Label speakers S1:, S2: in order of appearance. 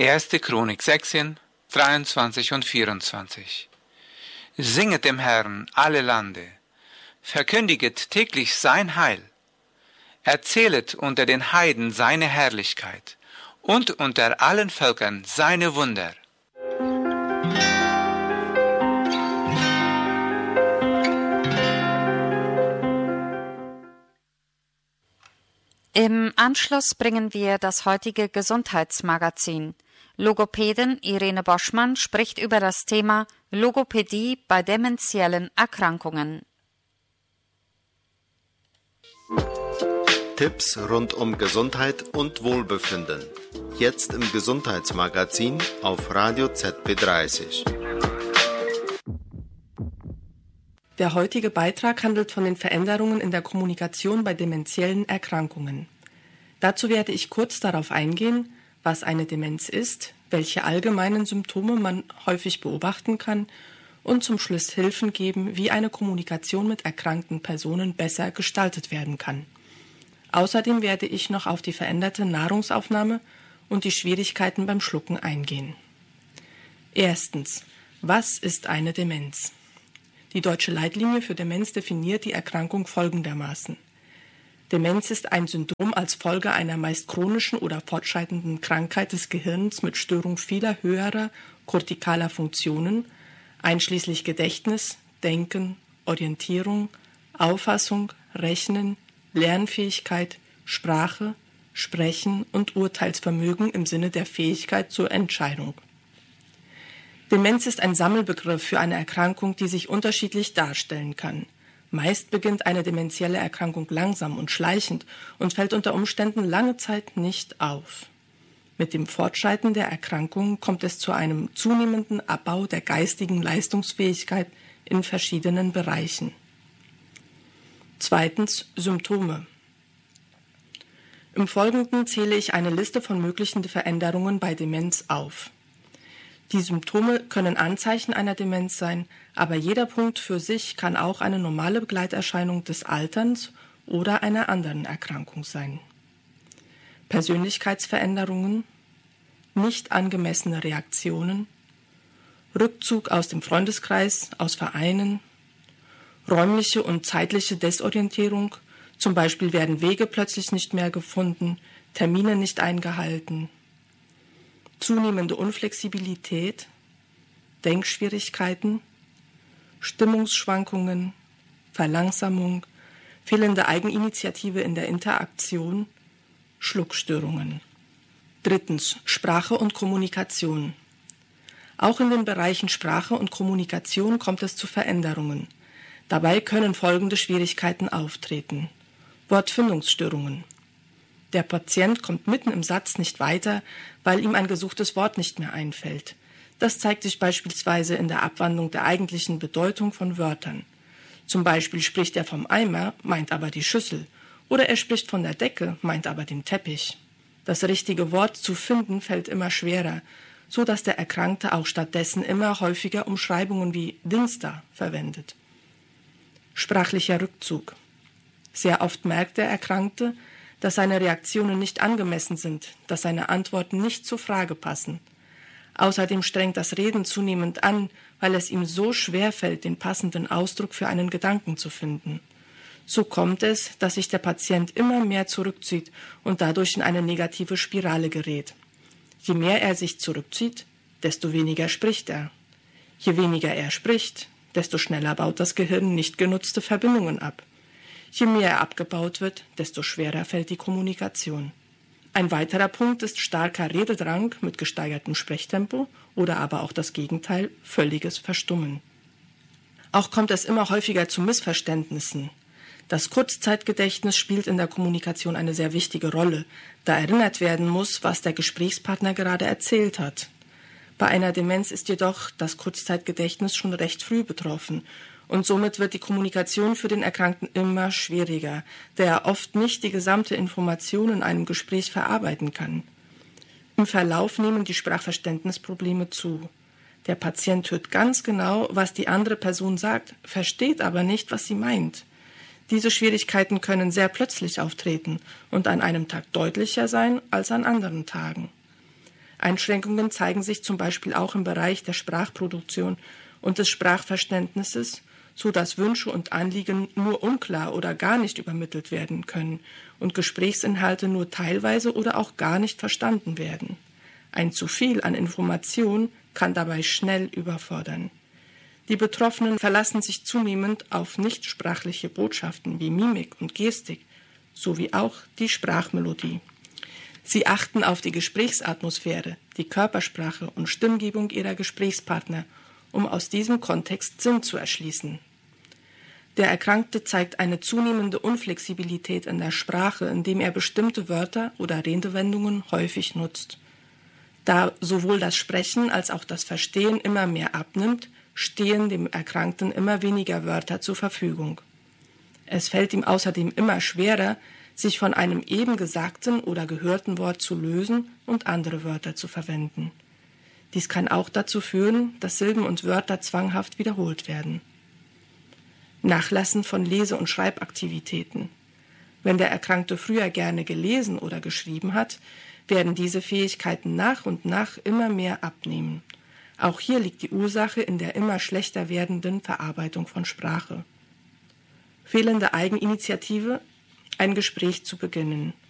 S1: 1. Chronik 16, 23 und 24. Singet dem Herrn alle Lande, verkündiget täglich sein Heil, erzählet unter den Heiden seine Herrlichkeit und unter allen Völkern seine Wunder.
S2: Im Anschluss bringen wir das heutige Gesundheitsmagazin. Logopädin Irene Boschmann spricht über das Thema Logopädie bei dementiellen Erkrankungen.
S3: Tipps rund um Gesundheit und Wohlbefinden. Jetzt im Gesundheitsmagazin auf Radio ZB30.
S4: Der heutige Beitrag handelt von den Veränderungen in der Kommunikation bei dementiellen Erkrankungen. Dazu werde ich kurz darauf eingehen, was eine Demenz ist, welche allgemeinen Symptome man häufig beobachten kann und zum Schluss Hilfen geben, wie eine Kommunikation mit erkrankten Personen besser gestaltet werden kann. Außerdem werde ich noch auf die veränderte Nahrungsaufnahme und die Schwierigkeiten beim Schlucken eingehen. Erstens, was ist eine Demenz? Die Deutsche Leitlinie für Demenz definiert die Erkrankung folgendermaßen. Demenz ist ein Syndrom als Folge einer meist chronischen oder fortschreitenden Krankheit des Gehirns mit Störung vieler höherer kortikaler Funktionen, einschließlich Gedächtnis, Denken, Orientierung, Auffassung, Rechnen, Lernfähigkeit, Sprache, Sprechen und Urteilsvermögen im Sinne der Fähigkeit zur Entscheidung. Demenz ist ein Sammelbegriff für eine Erkrankung, die sich unterschiedlich darstellen kann. Meist beginnt eine dementielle Erkrankung langsam und schleichend und fällt unter Umständen lange Zeit nicht auf. Mit dem Fortschreiten der Erkrankung kommt es zu einem zunehmenden Abbau der geistigen Leistungsfähigkeit in verschiedenen Bereichen. Zweitens, Symptome. Im Folgenden zähle ich eine Liste von möglichen Veränderungen bei Demenz auf. Die Symptome können Anzeichen einer Demenz sein, aber jeder Punkt für sich kann auch eine normale Begleiterscheinung des Alterns oder einer anderen Erkrankung sein. Persönlichkeitsveränderungen, nicht angemessene Reaktionen, Rückzug aus dem Freundeskreis, aus Vereinen, räumliche und zeitliche Desorientierung, zum Beispiel werden Wege plötzlich nicht mehr gefunden, Termine nicht eingehalten, zunehmende Unflexibilität, Denkschwierigkeiten, Stimmungsschwankungen, Verlangsamung, fehlende Eigeninitiative in der Interaktion, Schluckstörungen. Drittens, Sprache und Kommunikation. Auch in den Bereichen Sprache und Kommunikation kommt es zu Veränderungen. Dabei können folgende Schwierigkeiten auftreten. Wortfindungsstörungen. Der Patient kommt mitten im Satz nicht weiter, weil ihm ein gesuchtes Wort nicht mehr einfällt. Das zeigt sich beispielsweise in der Abwandlung der eigentlichen Bedeutung von Wörtern. Zum Beispiel spricht er vom Eimer, meint aber die Schüssel. Oder er spricht von der Decke, meint aber den Teppich. Das richtige Wort zu finden fällt immer schwerer, so dass der Erkrankte auch stattdessen immer häufiger Umschreibungen wie Dings da verwendet. Sprachlicher Rückzug. Sehr oft merkt der Erkrankte, dass seine Reaktionen nicht angemessen sind, dass seine Antworten nicht zur Frage passen. Außerdem strengt das Reden zunehmend an, weil es ihm so schwer fällt, den passenden Ausdruck für einen Gedanken zu finden. So kommt es, dass sich der Patient immer mehr zurückzieht und dadurch in eine negative Spirale gerät. Je mehr er sich zurückzieht, desto weniger spricht er. Je weniger er spricht, desto schneller baut das Gehirn nicht genutzte Verbindungen ab. Je mehr er abgebaut wird, desto schwerer fällt die Kommunikation. Ein weiterer Punkt ist starker Rededrang mit gesteigertem Sprechtempo oder aber auch das Gegenteil, völliges Verstummen. Auch kommt es immer häufiger zu Missverständnissen. Das Kurzzeitgedächtnis spielt in der Kommunikation eine sehr wichtige Rolle, da erinnert werden muss, was der Gesprächspartner gerade erzählt hat. Bei einer Demenz ist jedoch das Kurzzeitgedächtnis schon recht früh betroffen und somit wird die Kommunikation für den Erkrankten immer schwieriger, da er oft nicht die gesamte Information in einem Gespräch verarbeiten kann. Im Verlauf nehmen die Sprachverständnisprobleme zu. Der Patient hört ganz genau, was die andere Person sagt, versteht aber nicht, was sie meint. Diese Schwierigkeiten können sehr plötzlich auftreten und an einem Tag deutlicher sein als an anderen Tagen. Einschränkungen zeigen sich zum Beispiel auch im Bereich der Sprachproduktion und des Sprachverständnisses, so dass Wünsche und Anliegen nur unklar oder gar nicht übermittelt werden können und Gesprächsinhalte nur teilweise oder auch gar nicht verstanden werden. Ein zu viel an Information kann dabei schnell überfordern. Die Betroffenen verlassen sich zunehmend auf nichtsprachliche Botschaften wie Mimik und Gestik, sowie auch die Sprachmelodie. Sie achten auf die Gesprächsatmosphäre, die Körpersprache und Stimmgebung ihrer Gesprächspartner, um aus diesem Kontext Sinn zu erschließen. Der Erkrankte zeigt eine zunehmende Unflexibilität in der Sprache, indem er bestimmte Wörter oder Redewendungen häufig nutzt. Da sowohl das Sprechen als auch das Verstehen immer mehr abnimmt, stehen dem Erkrankten immer weniger Wörter zur Verfügung. Es fällt ihm außerdem immer schwerer, sich von einem eben gesagten oder gehörten Wort zu lösen und andere Wörter zu verwenden. Dies kann auch dazu führen, dass Silben und Wörter zwanghaft wiederholt werden. Nachlassen von Lese- und Schreibaktivitäten. Wenn der Erkrankte früher gerne gelesen oder geschrieben hat, werden diese Fähigkeiten nach und nach immer mehr abnehmen. Auch hier liegt die Ursache in der immer schlechter werdenden Verarbeitung von Sprache. Fehlende Eigeninitiative, ein Gespräch zu beginnen.